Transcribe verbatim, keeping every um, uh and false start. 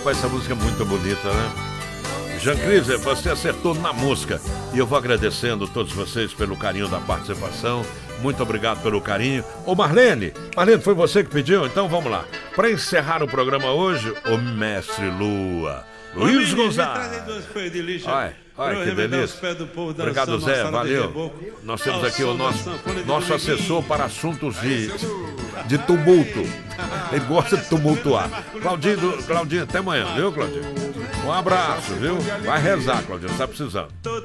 Rapaz, essa música é muito bonita, né? Jean Criser, você acertou na música. E eu vou agradecendo todos vocês pelo carinho da participação. Muito obrigado pelo carinho. Ô Marlene, Marlene, foi você que pediu? Então vamos lá. Para encerrar o programa hoje, o Mestre Lua, Luiz Gonzalez. Olha, olha que delícia. Obrigado, Zé, valeu. Nós temos aqui o nosso, nosso assessor para assuntos de, de tumulto. Ele gosta de tumultuar. Claudinho, Claudinho, até amanhã, viu, Claudinho? Um abraço, viu? Vai rezar, Claudinho, tá precisando.